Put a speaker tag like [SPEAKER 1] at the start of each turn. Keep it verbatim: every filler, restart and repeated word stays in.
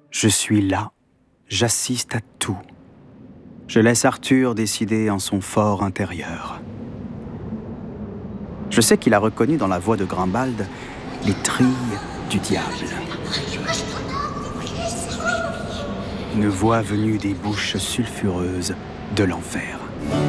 [SPEAKER 1] Je suis là, j'assiste à tout. Je laisse Arthur décider en son fort intérieur. Je sais qu'il a reconnu dans la voix de Grimbald les trilles du diable. Une voix venue des bouches sulfureuses de l'enfer.